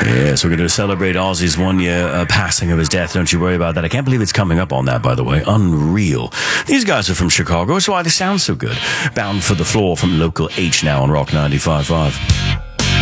Yes, we're going to celebrate Ozzy's 1 year passing of his death. Don't you worry about that. I can't believe it's coming up on that, by the way. Unreal. These guys are from Chicago. That's why they sound so good. Bound for the Floor from Local H now on Rock 95.5.